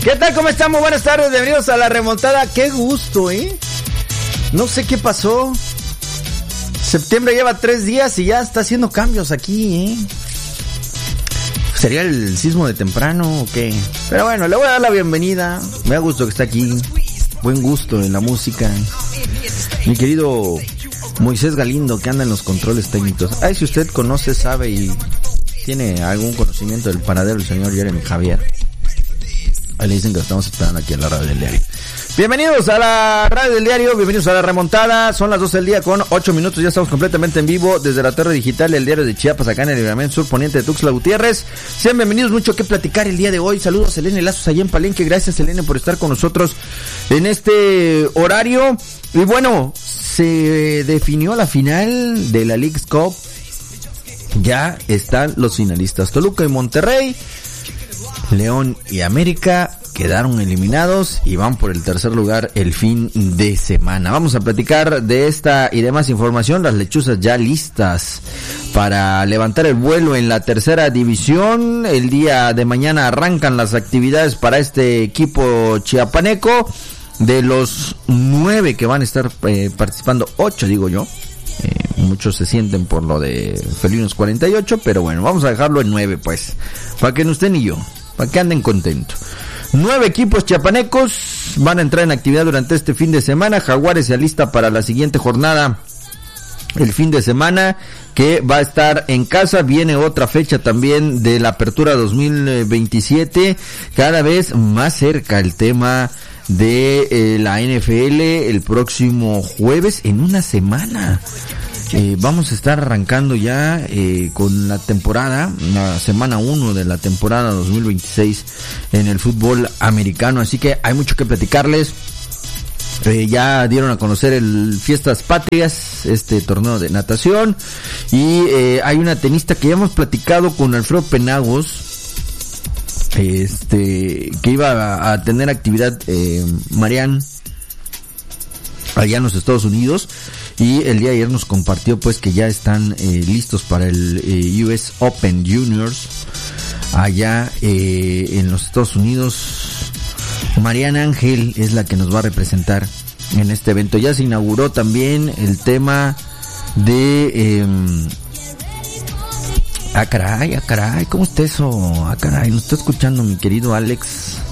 ¿Qué tal? ¿Cómo estamos? Buenas tardes, bienvenidos a La Remontada. Qué gusto, No sé qué pasó. Septiembre lleva 3 días y ya está haciendo cambios aquí, ¿Sería el sismo de temprano o qué? Pero bueno, le voy a dar la bienvenida. Me da gusto que está aquí. Buen gusto en la música. Mi querido Moisés Galindo, que anda en los controles técnicos. Ay, si usted conoce, sabe y tiene algún conocimiento del paradero del señor Jeremy Javier. Ahí le dicen que lo estamos esperando aquí en la radio del diario. Bienvenidos a la radio del diario, bienvenidos a La Remontada. Son las 12 del día con 8 minutos, ya estamos completamente en vivo desde la torre digital del diario de Chiapas, acá en el libramiento sur poniente de Tuxtla Gutiérrez. Sean bienvenidos, mucho que platicar el día de hoy. Saludos a Elena Lazos allá en Palenque, gracias Elena por estar con nosotros en este horario. Y bueno, se definió la final de la Leagues Cup. Ya están los finalistas, Toluca y Monterrey. León y América quedaron eliminados y van por el tercer lugar el fin de semana. Vamos a platicar de esta y demás información. Las lechuzas ya listas para levantar el vuelo en la tercera división. El día de mañana arrancan las actividades para este equipo chiapaneco. De los 9 que van a estar participando, 8 digo yo. Muchos se sienten por lo de Felinos 48, pero bueno, vamos a dejarlo en 9 pues, para que no estén ni yo, para que anden contentos. 9 equipos chiapanecos van a entrar en actividad durante este fin de semana. Jaguares se alista para la siguiente jornada el fin de semana, que va a estar en casa. Viene otra fecha también de la apertura 2027, cada vez más cerca el tema de la NFL el próximo jueves, en una semana. Vamos a estar arrancando ya con la temporada, la semana 1 de la temporada 2026 en el fútbol americano, así que hay mucho que platicarles. Ya dieron a conocer el Fiestas Patrias, este torneo de natación, y hay una tenista que ya hemos platicado con Alfredo Penagos, que iba a tener actividad Marianne allá en los Estados Unidos, y el día de ayer nos compartió pues que ya están listos para el US Open Juniors allá en los Estados Unidos. Mariana Ángel es la que nos va a representar en este evento. Ya se inauguró también el tema de caray, ¿cómo está eso? Caray, nos está escuchando mi querido Alex.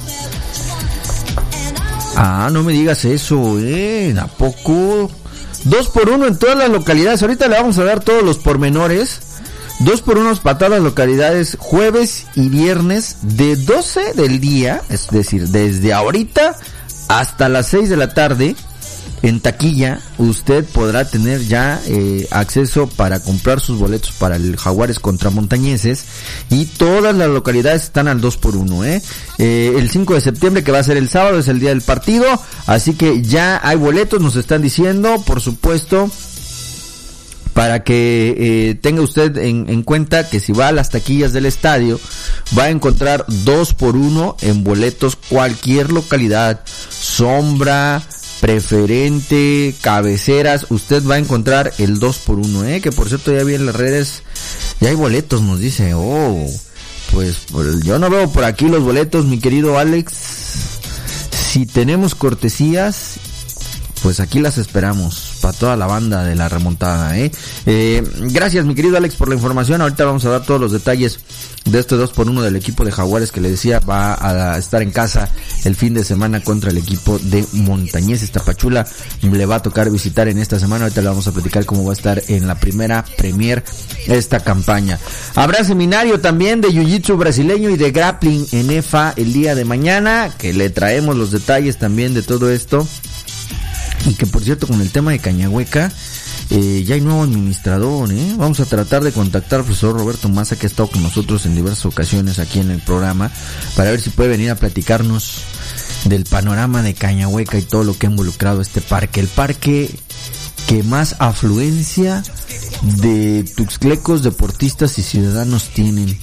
No me digas eso, ¿a poco? 2x1 en todas las localidades. Ahorita le vamos a dar todos los pormenores. 2x1 para todas las localidades, jueves y viernes de 12 del día, es decir, desde ahorita hasta las 6 de la tarde. En taquilla usted podrá tener ya acceso para comprar sus boletos para el Jaguares contra Montañeses, y todas las localidades están al 2x1. El 5 de septiembre, que va a ser el sábado, es el día del partido, así que ya hay boletos, nos están diciendo, por supuesto, para que tenga usted en cuenta que si va a las taquillas del estadio va a encontrar 2x1 en boletos, cualquier localidad, sombra, preferente, cabeceras, usted va a encontrar el 2x1, que por cierto ya vi en las redes, ya hay boletos, nos dice. Pues yo no veo por aquí los boletos, mi querido Alex. Si tenemos cortesías, pues aquí las esperamos para toda la banda de La Remontada, Gracias, mi querido Alex, por la información. Ahorita vamos a dar todos los detalles de este 2x1 del equipo de Jaguares, que le decía va a estar en casa el fin de semana contra el equipo de Montañeses. Tapachula le va a tocar visitar en esta semana. Ahorita le vamos a platicar cómo va a estar en la primera premier esta campaña. Habrá seminario también de jiu-jitsu brasileño y de grappling en EFA el día de mañana, que le traemos los detalles también de todo esto. Y que por cierto, con el tema de Cañahueca, ya hay nuevo administrador, Vamos a tratar de contactar al profesor Roberto Maza, que ha estado con nosotros en diversas ocasiones aquí en el programa, para ver si puede venir a platicarnos del panorama de Cañahueca y todo lo que ha involucrado este parque. El parque que más afluencia de tuxtlecos, deportistas y ciudadanos tienen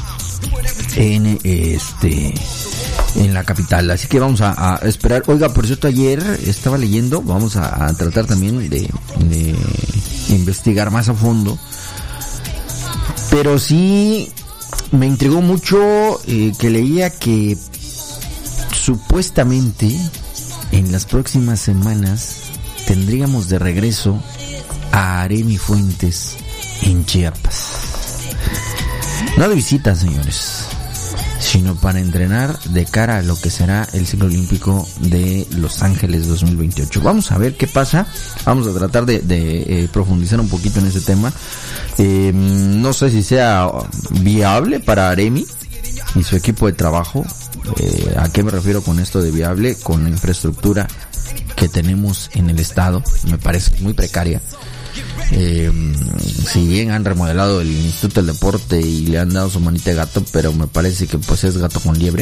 en la capital, así que vamos a esperar. Oiga, por cierto, ayer estaba leyendo, vamos a tratar también de investigar más a fondo, pero sí me intrigó mucho que leía que supuestamente en las próximas semanas tendríamos de regreso a Aremi Fuentes en Chiapas. No de visita, señores, sino para entrenar de cara a lo que será el ciclo olímpico de Los Ángeles 2028. Vamos a ver qué pasa. Vamos a tratar de profundizar un poquito en ese tema. No sé si sea viable para Aremi y su equipo de trabajo. ¿A qué me refiero con esto de viable? Con la infraestructura que tenemos en el estado, me parece muy precaria. Si bien han remodelado el Instituto del Deporte y le han dado su manita de gato, pero me parece que pues es gato con liebre.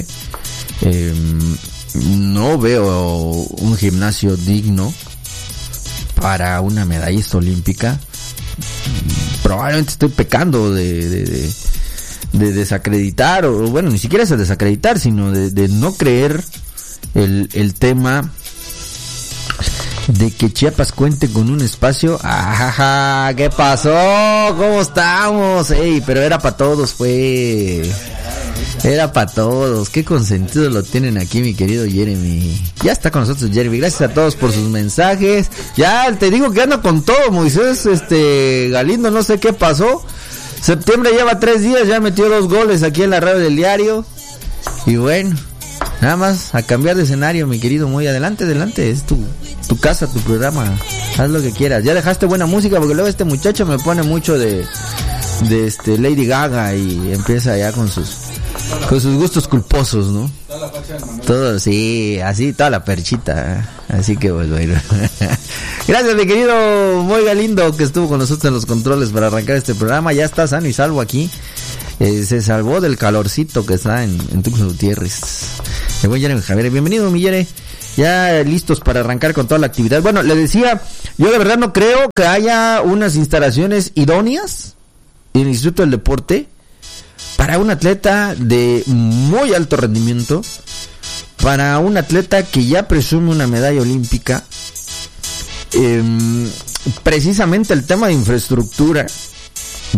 No veo un gimnasio digno para una medallista olímpica. Probablemente estoy pecando de desacreditar, o bueno, ni siquiera es de desacreditar, sino de no creer el tema de que Chiapas cuente con un espacio. ¡Ajá! ¿Qué pasó? ¿Cómo estamos? ¡Ey! Pero era para todos, pues. Era para todos. Qué consentido lo tienen aquí, mi querido Jeremy. Ya está con nosotros Jeremy. Gracias a todos por sus mensajes. Ya te digo que ando con todo, Moisés Galindo, no sé qué pasó. Septiembre lleva 3 días, ya metió 2 goles aquí en la radio del diario. Y bueno, nada más a cambiar de escenario, mi querido. Muy adelante, es tu casa, tu programa. Haz lo que quieras. Ya dejaste buena música, porque luego este muchacho me pone mucho de Lady Gaga y empieza ya con sus gustos culposos, ¿no? Todo, sí, así, toda la perchita. Así que bueno. Gracias, mi querido Moy Galindo, que estuvo con nosotros en los controles para arrancar este programa. Ya está sano y salvo aquí. Se salvó del calorcito que está en Tuxtla Gutiérrez. El buen Jeremy Javier. Bienvenido, mi Yere. Ya listos para arrancar con toda la actividad. Bueno, le decía, yo de verdad no creo que haya unas instalaciones idóneas en el Instituto del Deporte para un atleta de muy alto rendimiento, para un atleta que ya presume una medalla olímpica. Precisamente el tema de infraestructura